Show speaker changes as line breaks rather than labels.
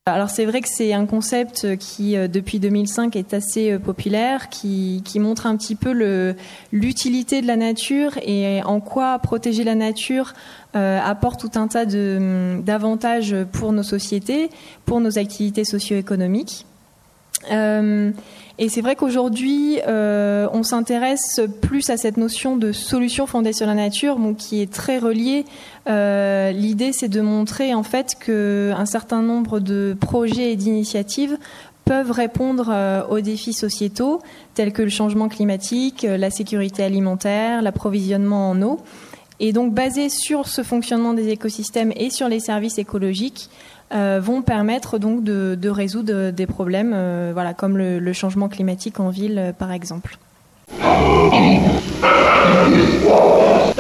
Alors c'est vrai que c'est un concept qui depuis 2005 est assez populaire, qui montre un petit peu l'utilité de la nature et en quoi protéger la nature apporte tout un tas d'avantages pour nos sociétés, pour nos activités socio-économiques. Et c'est vrai qu'aujourd'hui, on s'intéresse plus à cette notion de solution fondée sur la nature, donc qui est très reliée. L'idée, c'est de montrer en fait qu'un certain nombre de projets et d'initiatives peuvent répondre aux défis sociétaux, tels que le changement climatique, la sécurité alimentaire, l'approvisionnement en eau. Et donc, basés sur ce fonctionnement des écosystèmes et sur les services écologiques, vont permettre donc de résoudre des problèmes, voilà, comme le changement climatique en ville, par exemple.